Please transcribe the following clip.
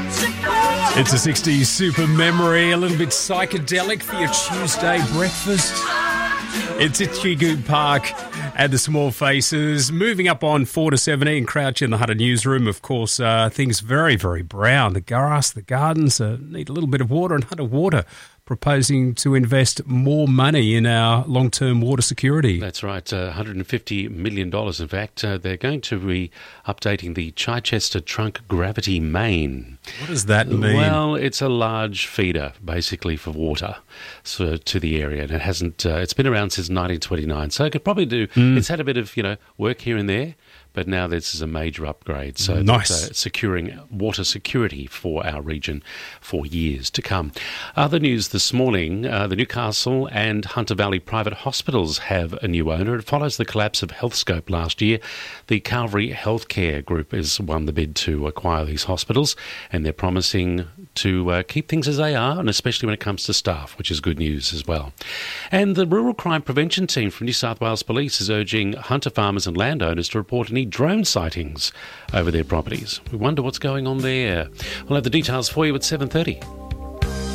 It's a 60s super memory, a little bit psychedelic for your Tuesday breakfast. It's Itchy Park and the Small Faces. Moving up on 4 to 17, Crouch in the Hunter newsroom. Of course, things very, very brown. The grass, the gardens need a little bit of water, and Hunter Water proposing to invest more money in our long-term water security. That's right, $150 million. In fact, they're going to be updating the Chichester Trunk Gravity Main. What does that mean? Well, it's a large feeder, basically, for water to the area, and it hasn't. It's been around since 1929, so it could probably do. It's had a bit of work here and there. But now this is a major upgrade, so nice. It's securing water security for our region for years to come. Other news this morning, the Newcastle and Hunter Valley private hospitals have a new owner. It follows the collapse of Healthscope last year. The Calvary Healthcare Group has won the bid to acquire these hospitals, and they're promising to keep things as they are, and especially when it comes to staff, which is good news as well. And the Rural Crime Prevention Team from New South Wales Police is urging hunter farmers and landowners to report any drone sightings over their properties. We wonder what's going on there. We'll have the details for you at 7:30.